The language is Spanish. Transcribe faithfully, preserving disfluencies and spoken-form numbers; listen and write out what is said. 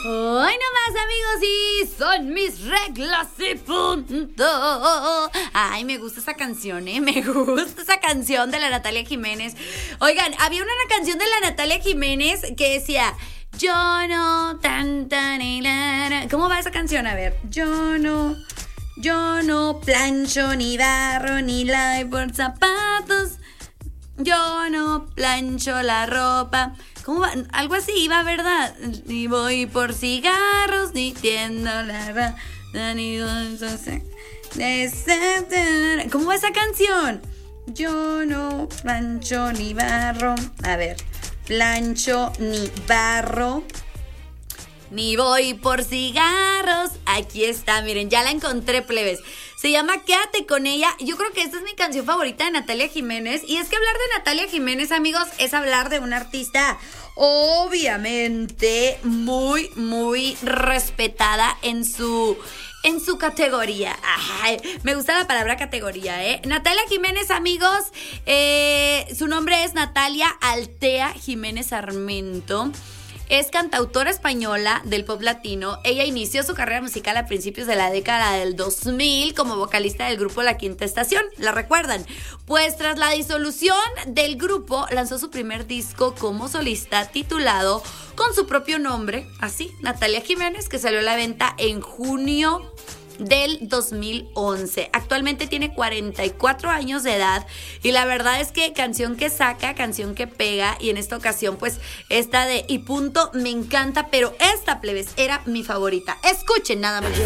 Hoy nomás, amigos, y son mis reglas y punto. Ay, me gusta esa canción, ¿eh? Me gusta esa canción de la Natalia Jiménez. Oigan, había una canción de la Natalia Jiménez que decía: yo no, tan, tan, y la, la. ¿Cómo va esa canción? A ver. Yo no, yo no plancho, ni barro, ni lave por zapatos. Yo no plancho la ropa. ¿Cómo va? Algo así iba, ¿verdad? Ni voy por cigarros, ni tiendo la ra- ni ¿Cómo va esa canción? Yo no plancho ni barro. A ver. Plancho ni barro, ni voy por cigarros. Aquí está, miren, ya la encontré, plebes. Se llama Quédate con ella. Yo creo que esta es mi canción favorita de Natalia Jiménez. Y es que hablar de Natalia Jiménez, amigos, es hablar de una artista obviamente muy, muy respetada en su... en su categoría. Ay, me gusta la palabra categoría, ¿eh? Natalia Jiménez, amigos, eh, su nombre es Natalia Altea Jiménez Sarmiento. Es cantautora española del pop latino. Ella inició su carrera musical a principios de la década del dos mil como vocalista del grupo La Quinta Estación. ¿La recuerdan? Pues tras la disolución del grupo, lanzó su primer disco como solista titulado con su propio nombre, así, Natalia Jiménez, que salió a la venta en junio del dos mil once. Actualmente tiene cuarenta y cuatro años de edad y la verdad es que canción que saca, canción que pega, y en esta ocasión pues esta de Y Punto me encanta, pero esta, plebes, era mi favorita. Escuchen nada más. Yo